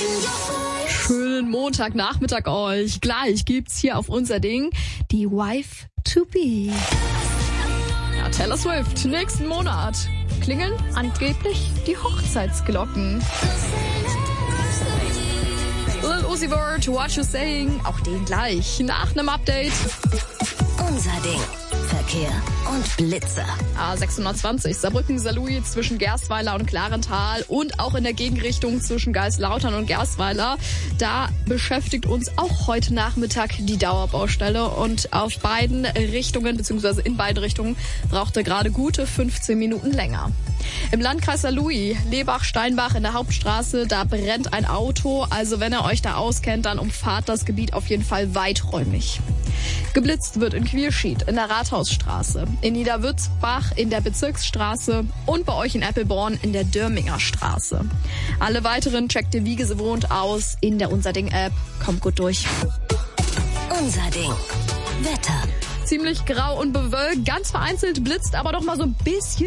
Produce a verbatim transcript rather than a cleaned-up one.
Schönen Montagnachmittag euch. Gleich gibt's hier auf unser Ding die Wife to be. Ja, Taylor Swift, nächsten Monat klingeln angeblich die Hochzeitsglocken. Lil Uzi Vert, What You Saying, auch den gleich nach einem Update. Unser Ding. Verkehr und Blitzer. A sechshundertzwanzig Saarbrücken-Saarlouis zwischen Gerstweiler und Klarental und auch in der Gegenrichtung zwischen Geislautern und Gerstweiler. Da beschäftigt uns auch heute Nachmittag die Dauerbaustelle und auf beiden Richtungen bzw. in beide Richtungen brauchte gerade gute fünfzehn Minuten länger. Im Landkreis Saarlouis, Lebach-Steinbach in der Hauptstraße, da brennt ein Auto. Also wenn ihr euch da auskennt, dann umfahrt das Gebiet auf jeden Fall weiträumig. Geblitzt wird in Quierschied, in der Rathausstraße, in Niederwürzbach, in der Bezirksstraße und bei euch in Eppelborn in der Dürminger Straße. Alle weiteren checkt ihr wie gewohnt aus in der Unser Ding-App. Kommt gut durch. Unser Ding. Wetter. Ziemlich grau und bewölkt, ganz vereinzelt blitzt aber doch mal so ein bisschen